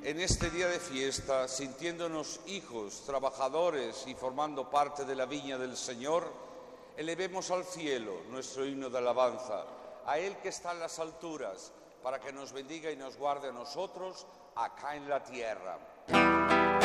en este día de fiesta, sintiéndonos hijos, trabajadores y formando parte de la viña del Señor, elevemos al cielo nuestro himno de alabanza, a Él que está en las alturas, para que nos bendiga y nos guarde a nosotros acá en la tierra.